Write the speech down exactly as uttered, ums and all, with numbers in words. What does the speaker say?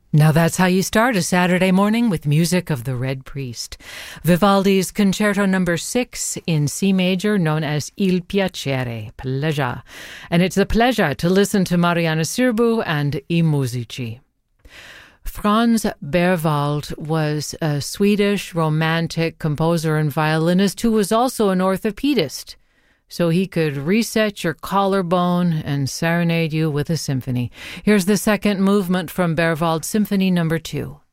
Now that's how you start a Saturday morning with music of the Red Priest. Vivaldi's Concerto Number six in C major, known as Il Piacere, pleasure. And it's a pleasure to listen to Marianna Sirbu and I Musici. Franz Berwald was a Swedish romantic composer and violinist who was also an orthopedist, so he could reset your collarbone and serenade you with a symphony. Here's the second movement from Berwald's Symphony Number two.